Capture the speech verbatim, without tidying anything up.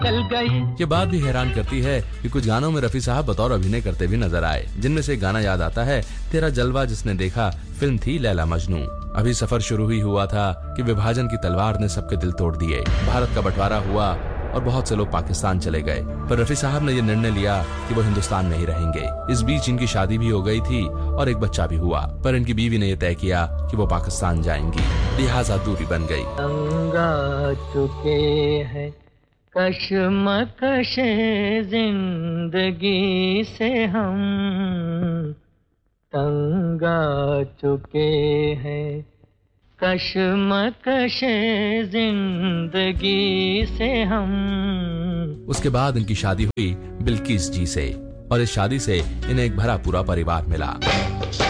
चल गई। ये बात भी हैरान करती है कि कुछ गानों में रफी साहब बतौर अभिनय करते भी नजर आए, जिनमें से गाना याद आता है तेरा जलवा जिसने देखा, फिल्म थी लैला मजनू। अभी सफर शुरू ही हुआ था कि विभाजन की तलवार ने सबके दिल तोड़ दिए। भारत का बंटवारा हुआ और बहुत से लोग पाकिस्तान चले गए, पर रफी साहब ने ये निर्णय लिया कि वो हिंदुस्तान में ही रहेंगे। इस बीच इनकी शादी भी हो गई थी और एक बच्चा भी हुआ, पर इनकी बीवी ने यह तय किया कि वो पाकिस्तान जाएंगी, लिहाजा दूरी बन गई। तंगा चुके हैं कश्मकशे जिंदगी से हम, तंगा चुके हैं कश्मकशे जिंदगी से हम। उसके बाद इनकी शादी हुई बिल्किस जी से और इस शादी से इन्हें एक भरा पूरा परिवार मिला।